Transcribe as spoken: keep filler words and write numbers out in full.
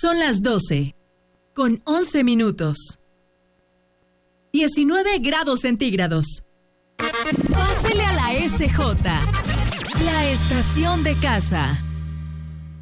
Son las doce, con once minutos. diecinueve grados centígrados. Pásele a la S J, la estación de casa.